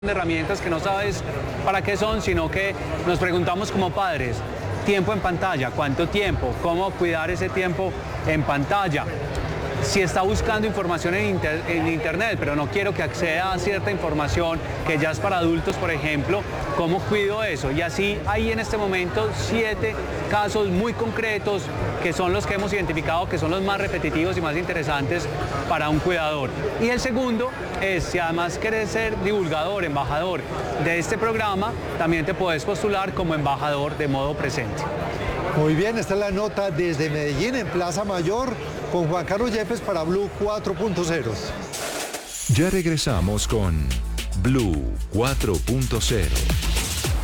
de herramientas que no sabes para qué son, sino que nos preguntamos como padres, tiempo en pantalla, ¿cuánto tiempo? ¿Cómo cuidar ese tiempo en pantalla? Si está buscando información en internet, pero no quiero que acceda a cierta información que ya es para adultos, por ejemplo, ¿cómo cuido eso? Y así hay en este momento 7 casos muy concretos que son los que hemos identificado que son los más repetitivos y más interesantes para un cuidador. Y el segundo es, si además quieres ser divulgador, embajador de este programa, también te puedes postular como embajador de modo presente. Muy bien, esta es la nota desde Medellín, en Plaza Mayor, con Juan Carlos Yepes para Blue 4.0. Ya regresamos con Blue 4.0.